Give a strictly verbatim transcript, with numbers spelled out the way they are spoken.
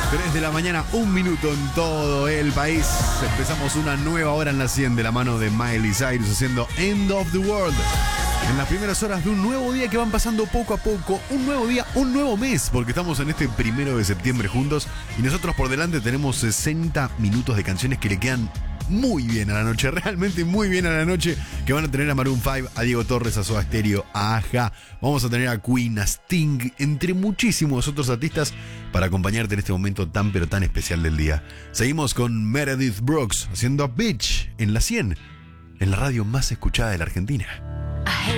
tres de la mañana, un minuto en todo el país. Empezamos una nueva hora en la cien de la mano de Miley Cyrus haciendo End of the World. En las primeras horas de un nuevo día que van pasando poco a poco, un nuevo día, un nuevo mes, porque estamos en este primero de septiembre juntos y nosotros por delante tenemos sesenta minutos de canciones que le quedan muy bien a la noche, realmente muy bien a la noche, que van a tener a Maroon cinco, a Diego Torres, a Soda Stereo, a Aja, vamos a tener a Queen, a Sting, entre muchísimos otros artistas para acompañarte en este momento tan pero tan especial del día. Seguimos con Meredith Brooks haciendo Bitch en la cien, en la radio más escuchada de la Argentina.